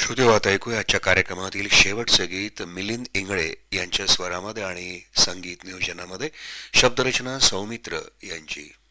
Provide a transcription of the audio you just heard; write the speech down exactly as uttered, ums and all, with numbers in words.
श्रोते आता ऐकूया आजच्या कार्यक्रमातील शेवटचे गीत मिलिंद इंगळे यांच्या स्वरामध्ये आणि संगीत नियोजनामध्ये शब्दरचना सौमित्र यांची.